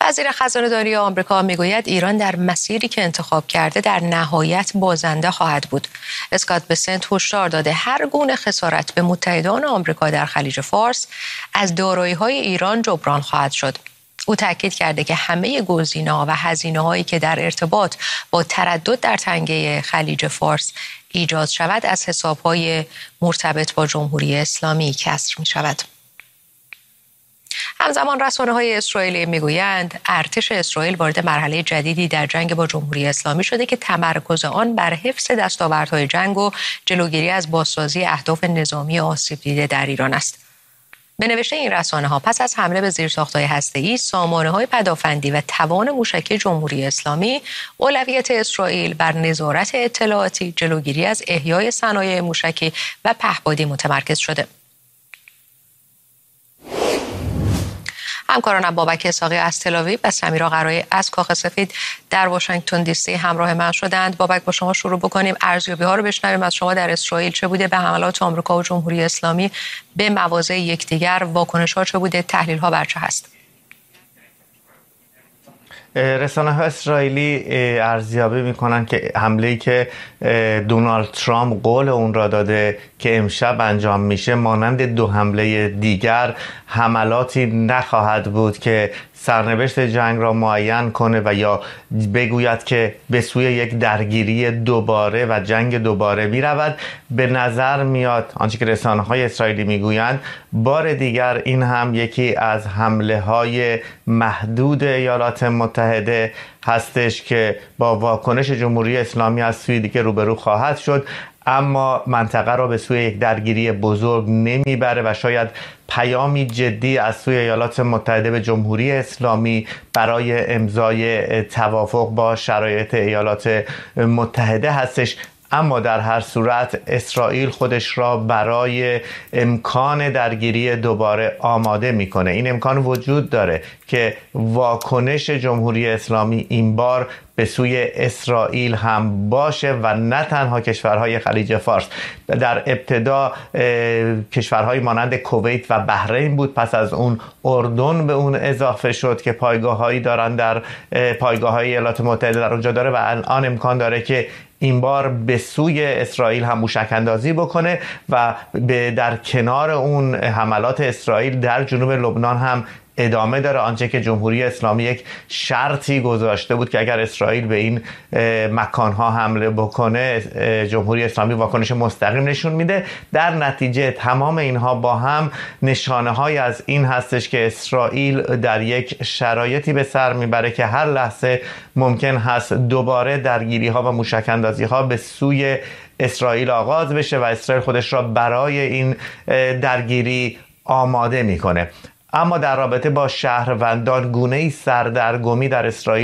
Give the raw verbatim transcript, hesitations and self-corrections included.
وزیر خزانه‌داری آمریکا میگوید ایران در مسیری که انتخاب کرده در نهایت بازنده خواهد بود. اسکات بسنت هشدار داده هر گونه خسارت به متحدان آمریکا در خلیج فارس از دارایی‌های ایران جبران خواهد شد. او تاکید کرده که همه گزینه‌ها و هزینه‌هایی که در ارتباط با تردد در تنگه خلیج فارس ایجاد شود از حساب‌های مرتبط با جمهوری اسلامی کسر می‌شود. همزمان رسانه‌های اسرائیلی میگویند ارتش اسرائیل وارد مرحله جدیدی در جنگ با جمهوری اسلامی شده که تمرکز آن بر حفظ دستاوردهای جنگ و جلوگیری از بازسازی اهداف نظامی آسیب دیده در ایران است. به نوشته این رسانه‌ها پس از حمله به زیرساخت‌های هسته‌ای، سامانه‌های پدافندی و توان موشکی جمهوری اسلامی، اولویت اسرائیل بر نظارت اطلاعاتی، جلوگیری از احیای صنایع موشکی و پهپادی متمرکز شده. همکارانم بابک اسحاقی از تل‌آویو و سمیرا قرایی از کاخ سفید در واشنگتن دی سی همراه من شدند. بابک، با شما شروع بکنیم. ارزیابی‌ها رو بشنویم از شما در اسرائیل. چه بوده به حملات آمریکا و جمهوری اسلامی به مواضع یکدیگر؟ واکنش‌ها چه بوده؟ تحلیل‌ها بر چه هست؟ رسانه‌های اسرائیلی ارزیابی می‌کنند که حمله‌ای که دونالد ترامپ قول اون را داده که امشب انجام میشه مانند دو حمله دیگر حملاتی نخواهد بود که سرنوشت جنگ را معین کنه و یا بگوید که به سوی یک درگیری دوباره و جنگ دوباره می رود. به نظر میاد آنچه که رسانه‌های اسرائیلی میگویند بار دیگر این هم یکی از حمله های محدود ایالات متحده هستش که با واکنش جمهوری اسلامی از سوی دیگه روبرو خواهد شد، اما منطقه را به سوی یک درگیری بزرگ نمیبره و شاید پیامی جدی از سوی ایالات متحده به جمهوری اسلامی برای امضای توافق با شرایط ایالات متحده هستش. اما در هر صورت اسرائیل خودش را برای امکان درگیری دوباره آماده میکنه. این امکان وجود داره که واکنش جمهوری اسلامی این بار به سوی اسرائیل هم باشه و نه تنها کشورهای خلیج فارس. در ابتدا کشورهای مانند کویت و بحرین بود، پس از اون اردن به اون اضافه شد که پایگاهایی دارن در پایگاه‌های ایالات متحده در اونجا داره و الان امکان داره که این بار به سوی اسرائیل هم موشک اندازی بکنه و به در کنار اون حملات اسرائیل در جنوب لبنان هم ادامه داره. آنچه که جمهوری اسلامی یک شرطی گذاشته بود که اگر اسرائیل به این مکانها حمله بکنه جمهوری اسلامی واکنش مستقیم نشون میده. در نتیجه تمام اینها با هم نشانه های از این هستش که اسرائیل در یک شرایطی به سر میبره که هر لحظه ممکن هست دوباره درگیری ها و موشک اندازی ها به سوی اسرائیل آغاز بشه و اسرائیل خودش را برای این درگیری آماده میکنه. اما در رابطه با شهروندان گونه‌ای سردرگمی در اسرائیل